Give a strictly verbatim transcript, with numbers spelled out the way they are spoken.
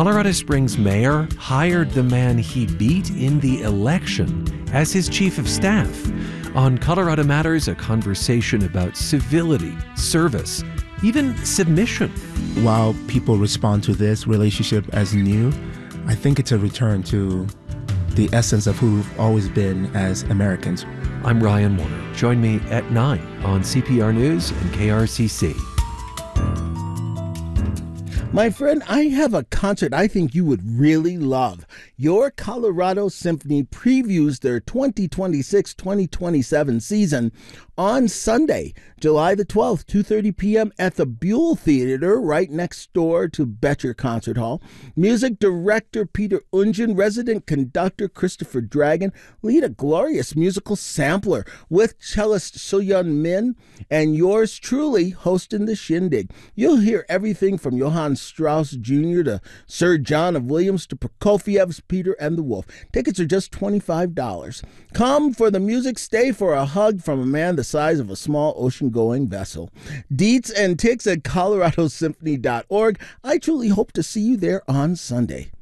Colorado Springs mayor hired the man he beat in the election as his chief of staff. On Colorado Matters, a conversation about civility, service, even submission. While people respond to this relationship as new, I think it's a return to the essence of who we've always been as Americans. I'm Ryan Warner. Join me at nine on C P R News and K R C C. My friend, I have a concert I think you would really love. Your Colorado Symphony previews their twenty twenty-six twenty twenty-seven season on Sunday, July the twelfth, two thirty p.m. at the Buell Theater, right next door to Betcher Concert Hall. Music director Peter Ungen, resident conductor Christopher Dragon lead a glorious musical sampler with cellist Soyeon Min and yours truly hosting the shindig. You'll hear everything from Johann Strauss Junior to Sir John of Williams to Prokofiev's Peter and the Wolf. Tickets are just twenty-five dollars. Come for the music, stay for a hug from a man the size of a small ocean-going vessel. Deets and ticks at colorado symphony dot org. I truly hope to see you there on Sunday.